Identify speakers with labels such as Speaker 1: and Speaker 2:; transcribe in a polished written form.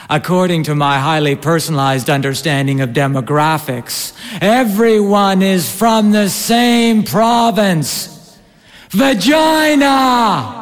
Speaker 1: According to my highly personalized understanding of demographics, everyone is from the same province. Vagina!